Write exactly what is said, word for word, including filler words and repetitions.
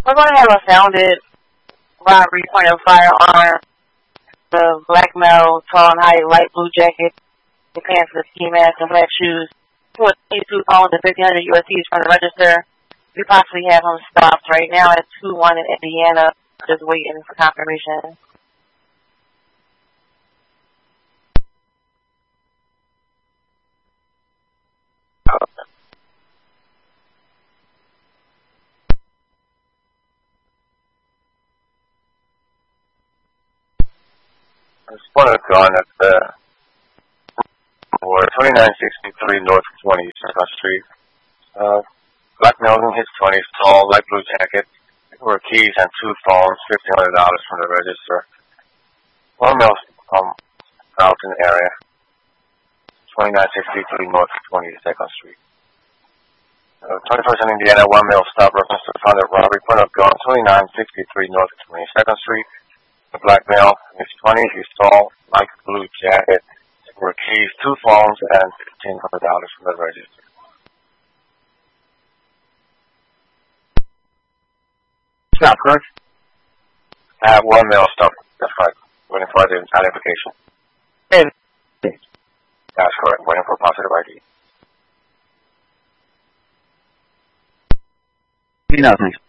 We're going to have a founded robbery, point of firearm, the black male, tall and height, light blue jacket, the pants with ski mask and black shoes, twenty-two phones and fifteen hundred U S Ds from the register. We possibly have him stopped right now at two one in Indiana, just waiting for confirmation. I spotted a gun at the or twenty-nine sixty-three North twenty-second Street. Uh, black male in his twenties, tall, light blue jacket. There were keys and two phones, fifteen hundred dollars from the register. One male um, out in the area. twenty-nine sixty-three North twenty-second Street. Uh, twenty-first in Indiana, one male stop reference to found a robbery, point of gun, twenty-nine sixty-three North twenty-second Street. The black male in his twenties, he's tall, light blue jacket. There were keys, two phones, and fifteen hundred dollars from the register. Stop, correct? I have one male stop. That's correct. Waiting for the identification. Hey. That's correct. Waiting for positive I D. No, thanks.